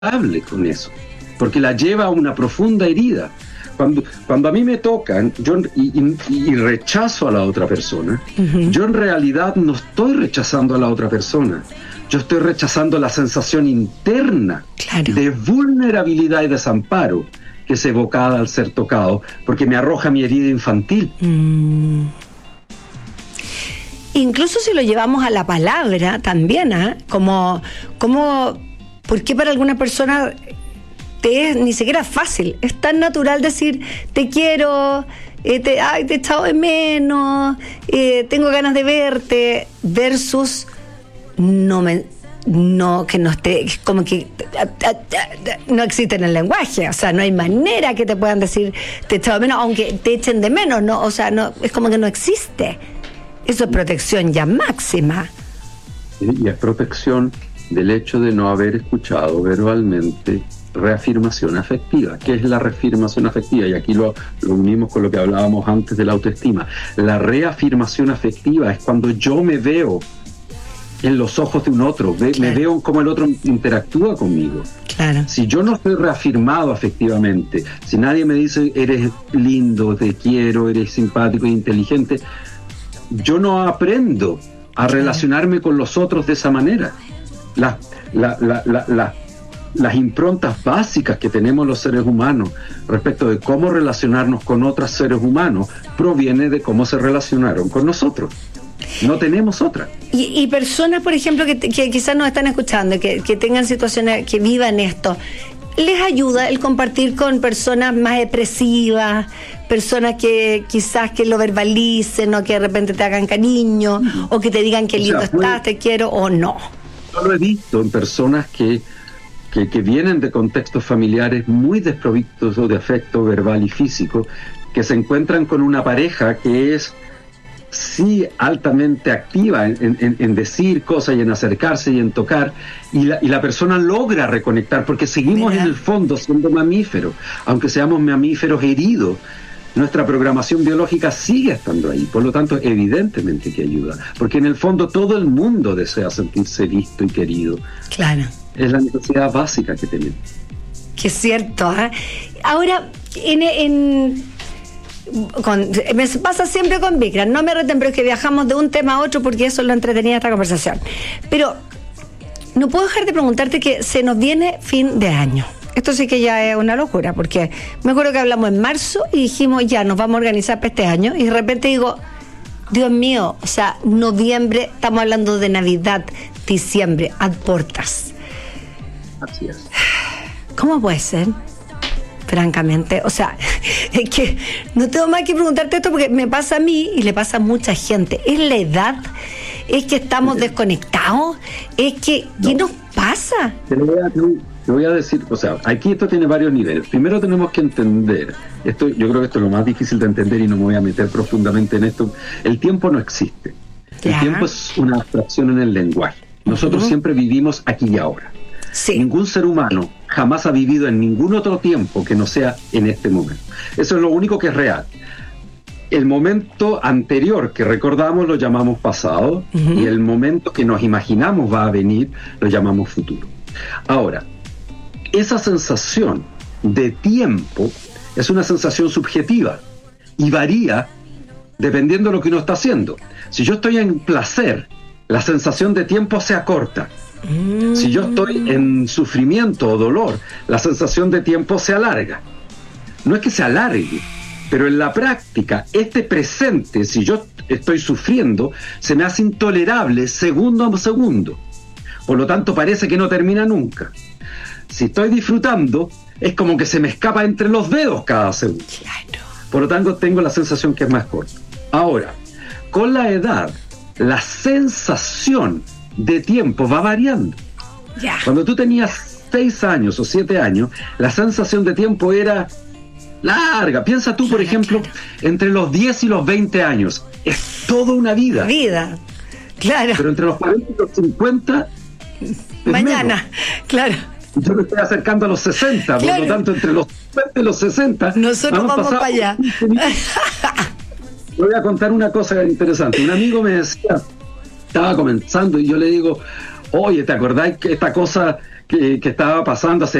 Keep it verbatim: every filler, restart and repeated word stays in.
hable con eso, porque la lleva a una profunda herida. Cuando, cuando a mí me tocan yo, y, y, y rechazo a la otra persona, uh-huh. yo en realidad no estoy rechazando a la otra persona, yo estoy rechazando la sensación interna claro. de vulnerabilidad y desamparo que es evocada al ser tocado, porque me arroja mi herida infantil. Mm. Incluso si lo llevamos a la palabra también, ¿eh? como, como, ¿por qué para alguna persona te es ni siquiera fácil? Es tan natural decir te quiero, eh, te, ay, te he echado de menos, eh, tengo ganas de verte, versus no me, no que no esté, como que no existe en el lenguaje, o sea, no hay manera que te puedan decir te he echado de menos, aunque te echen de menos, no, o sea, no, es como que no existe. Eso es protección ya máxima. Y es protección del hecho de no haber escuchado verbalmente reafirmación afectiva. ¿Qué es la reafirmación afectiva? Y aquí lo, lo unimos con lo que hablábamos antes de la autoestima. La reafirmación afectiva es cuando yo me veo en los ojos de un otro, ve, claro. me veo cómo el otro interactúa conmigo. Claro. Si yo no estoy reafirmado afectivamente, si nadie me dice eres lindo, te quiero, eres simpático e inteligente, yo no aprendo a relacionarme con los otros de esa manera. La, la, la, la, la, las improntas básicas que tenemos los seres humanos respecto de cómo relacionarnos con otros seres humanos proviene de cómo se relacionaron con nosotros. No tenemos otra. Y, y personas, por ejemplo, que, que quizás nos están escuchando, que, que tengan situaciones, que vivan esto, ¿les ayuda el compartir con personas más expresivas, personas que quizás que lo verbalicen o que de repente te hagan cariño uh-huh. o que te digan qué lindo o sea, estás, fue, te quiero o no? Yo lo he visto en personas que, que, que vienen de contextos familiares muy desprovistos de afecto verbal y físico, que se encuentran con una pareja que es sí altamente activa en, en, en decir cosas y en acercarse y en tocar, y la, y la persona logra reconectar, porque seguimos Mira. en el fondo siendo mamíferos, aunque seamos mamíferos heridos, nuestra programación biológica sigue estando ahí, por lo tanto evidentemente que ayuda, porque en el fondo todo el mundo desea sentirse visto y querido. Claro. Es la necesidad básica que tenemos. Que es cierto, ¿eh? Ahora, en... en... Con, me pasa siempre con Vikram, no me reten, pero es que viajamos de un tema a otro porque eso es lo entretenido de esta conversación. Pero no puedo dejar de preguntarte que se nos viene fin de año. Esto sí que ya es una locura, porque me acuerdo que hablamos en marzo y dijimos ya nos vamos a organizar para este año, y de repente digo, Dios mío, o sea, noviembre, estamos hablando de Navidad, diciembre, a puertas. Así es. ¿Cómo puede ser? Francamente, o sea, es que no tengo más que preguntarte esto porque me pasa a mí y le pasa a mucha gente. ¿Es la edad? ¿Es que estamos desconectados? ¿Es que no. qué nos pasa? Te voy, a, te voy a decir, o sea, aquí esto tiene varios niveles. Primero tenemos que entender, esto, yo creo que esto es lo más difícil de entender y no me voy a meter profundamente en esto. El tiempo no existe. El ya. tiempo es una abstracción en el lenguaje. Nosotros uh-huh. siempre vivimos aquí y ahora. Sí. Ningún ser humano jamás ha vivido en ningún otro tiempo que no sea en este momento. Eso es lo único que es real. El momento anterior que recordamos lo llamamos pasado, uh-huh. y el momento que nos imaginamos va a venir lo llamamos futuro. Ahora, esa sensación de tiempo es una sensación subjetiva y varía dependiendo de lo que uno está haciendo. Si yo estoy en placer, la sensación de tiempo se acorta. Si yo estoy en sufrimiento o dolor, la sensación de tiempo se alarga. No es que se alargue, pero en la práctica, este presente, si yo estoy sufriendo, se me hace intolerable segundo a segundo. Por lo tanto, parece que no termina nunca. Si estoy disfrutando, es como que se me escapa entre los dedos cada segundo. Por lo tanto, tengo la sensación que es más corta. Ahora, con la edad, la sensación de tiempo va variando. Yeah. Cuando tú tenías seis años o siete años, la sensación de tiempo era larga. Piensa tú, por claro, ejemplo, claro. entre los diez y los veinte años. Es toda una vida. Vida, claro. Pero entre los cuarenta y los cincuenta... Mañana, menos. Claro. Yo me estoy acercando a los sesenta, claro. Por lo tanto, entre los cincuenta y los sesenta... Nosotros vamos para allá. Voy a contar una cosa interesante. Un amigo me decía... Estaba comenzando y yo le digo, oye, ¿te acordás que esta cosa que, que estaba pasando hace